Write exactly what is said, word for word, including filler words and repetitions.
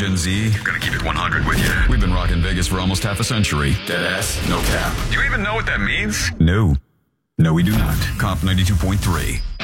Gen Z. Gonna keep it one hundred with you. We've been rocking Vegas for almost half a century. Deadass, no cap. Do you even know what that means? No. No, we do not. Comp ninety-two point three.